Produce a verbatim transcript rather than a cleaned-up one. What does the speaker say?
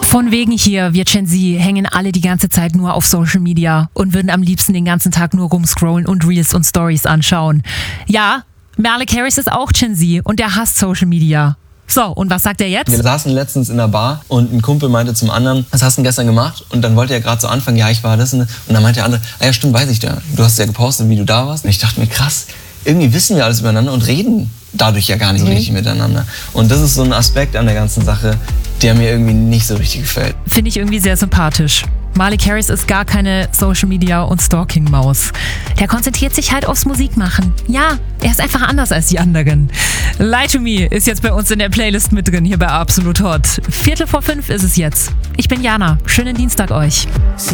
Von wegen hier, wir Gen Z hängen alle die ganze Zeit nur auf Social Media und würden am liebsten den ganzen Tag nur rumscrollen und Reels und Stories anschauen. Ja, Malik Harris ist auch Gen Z und der hasst Social Media. So, und was sagt er jetzt? Wir saßen letztens in der Bar und ein Kumpel meinte zum anderen, was hast du denn gestern gemacht? Und dann wollte er gerade so anfangen, ja, ich war das und das. Und dann meinte der andere, ah ja, stimmt, weiß ich ja. Du hast ja gepostet, wie du da warst. Und ich dachte mir, krass, irgendwie wissen wir alles übereinander und reden dadurch ja gar nicht so Mhm. richtig miteinander. Und das ist so ein Aspekt an der ganzen Sache, der mir irgendwie nicht so richtig gefällt. Finde ich irgendwie sehr sympathisch. Malik Harris ist gar keine Social Media und Stalking-Maus. Der konzentriert sich halt aufs Musikmachen. Ja, er ist einfach anders als die anderen. Lie to Me ist jetzt bei uns in der Playlist mit drin, hier bei Absolut Hot. Viertel vor fünf ist es jetzt. Ich bin Jana. Schönen Dienstag euch.